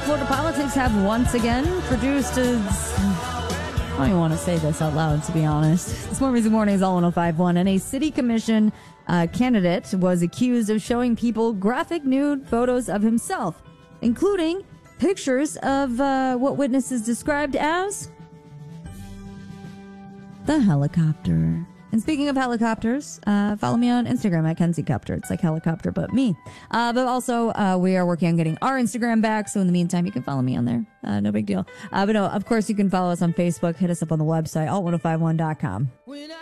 Florida politics have once again produced a... I don't even want to say this out loud, to be honest. This Mornings all 105.1, and a city commission candidate was accused of showing people graphic nude photos of himself, including pictures of what witnesses described as the helicopter. And speaking of helicopters, follow me on Instagram at KenzieCopter. It's like helicopter, but me. But also, we are working on getting our Instagram back. So in the meantime, you can follow me on there. No big deal. But no, of course, you can follow us on Facebook. Hit us up on the website, alt1051.com.